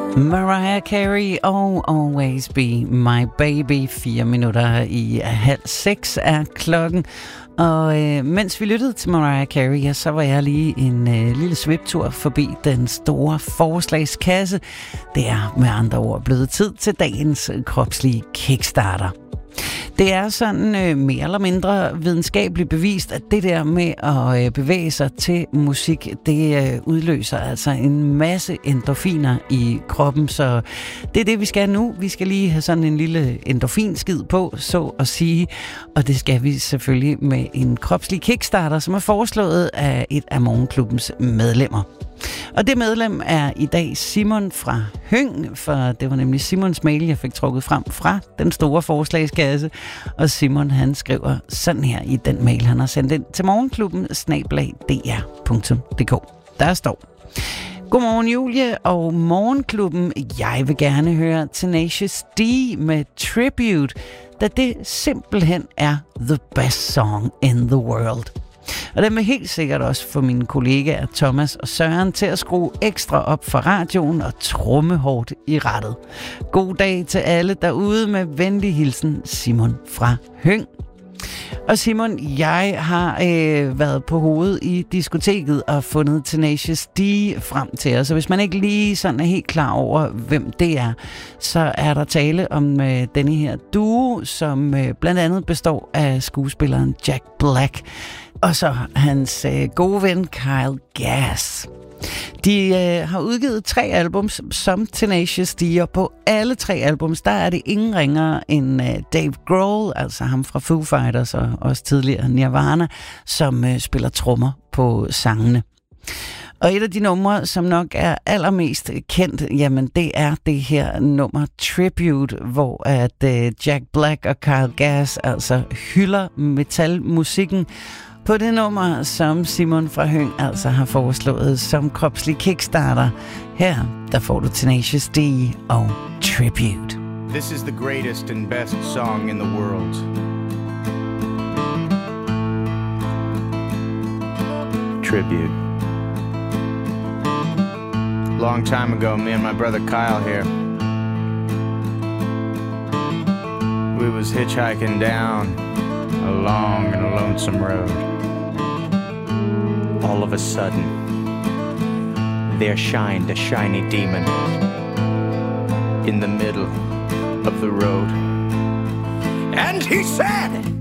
Mariah Carey og Always Be My Baby. 4 minutter i 5:30 er klokken. Og mens vi lyttede til Mariah Carey, ja, så var jeg lige en lille sviptur forbi den store forslagskasse. Det er med andre ord blevet tid til dagens kropslige kickstarter. Det er sådan mere eller mindre videnskabeligt bevist, at det der med at bevæge sig til musik, det udløser altså en masse endorfiner i kroppen. Så det er det, vi skal nu. Vi skal lige have sådan en lille endorfinskid på, så at sige. Og det skal vi selvfølgelig med en kropslig kickstarter, som er foreslået af et af Morgenklubbens medlemmer. Og det medlem er i dag Simon fra Høng, for det var nemlig Simons mail, jeg fik trukket frem fra den store forslagskasse. Og Simon, han skriver sådan her i den mail, han har sendt ind til morgenklubben@dr.dk. Der står: Godmorgen Julie og Morgenklubben. Jeg vil gerne høre Tenacious D med Tribute, da det simpelthen er the best song in the world. Og den vil helt sikkert også få mine kollegaer Thomas og Søren til at skrue ekstra op for radioen og tromme hårdt i rattet. God dag til alle derude, med venlig hilsen Simon fra Høng. Og Simon, jeg har været på hovedet i diskoteket og fundet Tenacious D frem til os. Så hvis man ikke lige sådan er helt klar over, hvem det er, så er der tale om denne her duo, som blandt andet består af skuespilleren Jack Black og så hans gode ven Kyle Gass. De har udgivet 3 albums som Tenacious D, og på alle 3 albums, der er det ingen ringere end Dave Grohl, altså ham fra Foo Fighters og også tidligere Nirvana, som spiller trommer på sangene. Og et af de numre, som nok er allermest kendt, jamen det er det her nummer Tribute, hvor at Jack Black og Kyle Gass altså hylder metalmusikken på det nummer, som Simon fra Høng altså har foreslået som kropslig kickstarter. Her, der får du Tenacious D og Tribute. This is the greatest and best song in the world. Tribute. Long time ago, me and my brother Kyle here, we was hitchhiking down a long and a lonesome road. All of a sudden, there shined a shiny demon in the middle of the road. And he said,